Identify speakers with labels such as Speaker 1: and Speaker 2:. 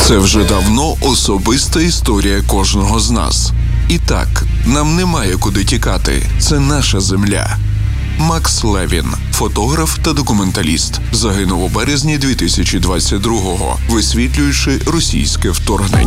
Speaker 1: Це вже давно особиста історія кожного з нас. І так, нам немає куди тікати. Це наша земля. Макс Левін, фотограф та документаліст, загинув у березні 2022-го, висвітлюючи російське вторгнення.